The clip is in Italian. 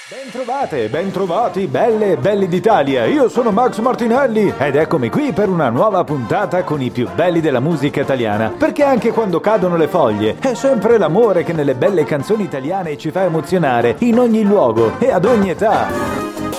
Bentrovati, belle e belli d'Italia. Io sono Max Martinelli ed eccomi qui per una nuova puntata con i più belli della musica italiana. Perché anche quando cadono le foglie è sempre l'amore che nelle belle canzoni italiane ci fa emozionare in ogni luogo e ad ogni età.